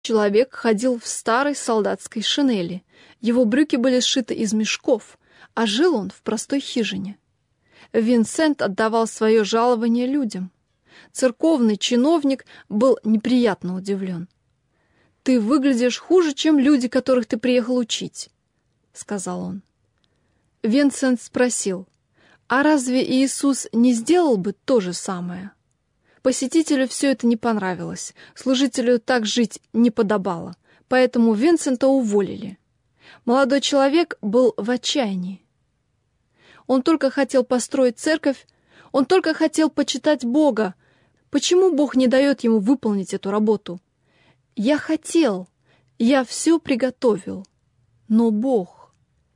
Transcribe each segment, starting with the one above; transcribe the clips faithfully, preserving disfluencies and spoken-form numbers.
Человек ходил в старой солдатской шинели. Его брюки были сшиты из мешков, а жил он в простой хижине. Винсент отдавал свое жалование людям. Церковный чиновник был неприятно удивлен. «Ты выглядишь хуже, чем люди, которых ты приехал учить», — сказал он. Винсент спросил: «А разве Иисус не сделал бы то же самое?» Посетителю все это не понравилось, служителю так жить не подобало, поэтому Винсента уволили. Молодой человек был в отчаянии. Он только хотел построить церковь, он только хотел почитать Бога. Почему Бог не дает ему выполнить эту работу? «Я хотел, я все приготовил, но Бог...»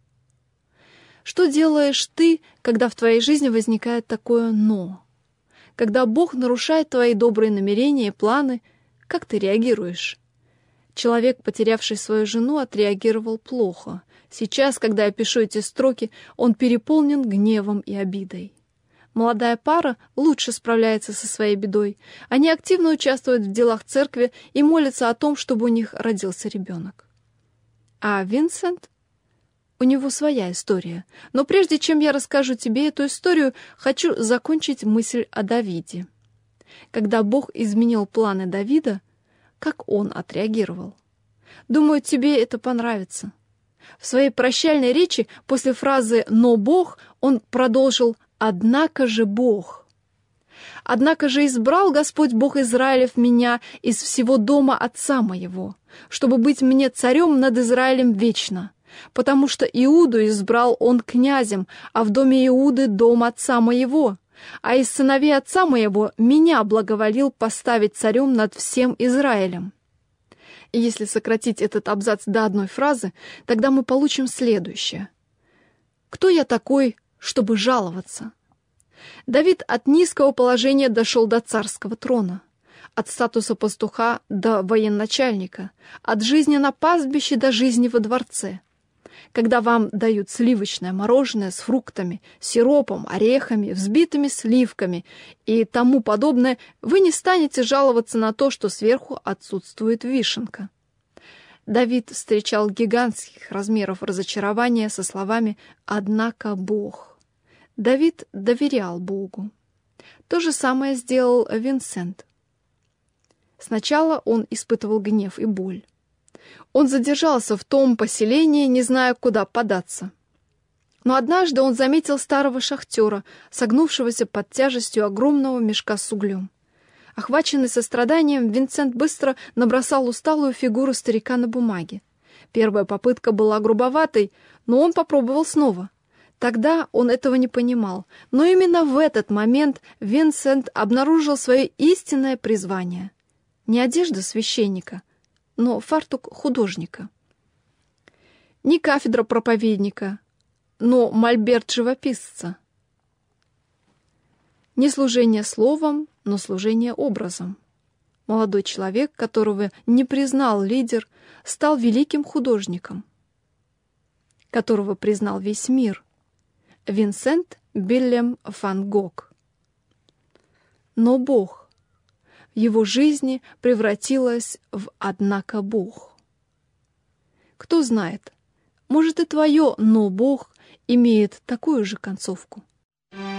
Что делаешь ты, когда в твоей жизни возникает такое «но»? Когда Бог нарушает твои добрые намерения и планы, как ты реагируешь? Человек, потерявший свою жену, отреагировал плохо. Сейчас, когда я пишу эти строки, он переполнен гневом и обидой. Молодая пара лучше справляется со своей бедой. Они активно участвуют в делах церкви и молятся о том, чтобы у них родился ребенок. А Винсент? У него своя история. Но прежде чем я расскажу тебе эту историю, хочу закончить мысль о Давиде. Когда Бог изменил планы Давида, как он отреагировал? Думаю, тебе это понравится. В своей прощальной речи после фразы «но Бог» он продолжил «однако же Бог». «Однако же избрал Господь Бог Израилев меня из всего дома отца моего, чтобы быть мне царем над Израилем вечно. Потому что Иуду избрал он князем, а в доме Иуды дом отца моего, а из сыновей отца моего меня благоволил поставить царем над всем Израилем». И если сократить этот абзац до одной фразы, тогда мы получим следующее. Кто я такой, чтобы жаловаться? Давид от низкого положения дошел до царского трона, от статуса пастуха до военачальника, от жизни на пастбище до жизни во дворце. Когда вам дают сливочное мороженое с фруктами, сиропом, орехами, взбитыми сливками и тому подобное, вы не станете жаловаться на то, что сверху отсутствует вишенка. Давид встречал гигантских размеров разочарования со словами «однако Бог». Давид доверял Богу. То же самое сделал Винсент. Сначала он испытывал гнев и боль. Он задержался в том поселении, не зная, куда податься. Но однажды он заметил старого шахтера, согнувшегося под тяжестью огромного мешка с углем. Охваченный состраданием, Винсент быстро набросал усталую фигуру старика на бумаге. Первая попытка была грубоватой, но он попробовал снова. Тогда он этого не понимал, но именно в этот момент Винсент обнаружил свое истинное призвание. Не одежда священника, но фартук художника. Не кафедра проповедника, но мольберт живописца. Не служение словом, но служение образом. Молодой человек, которого не признал лидер, стал великим художником, которого признал весь мир. Винсент Вильям ван Гог. Но Бог в его жизни превратилась в «однако Бог». Кто знает, может и твое «но Бог» имеет такую же концовку.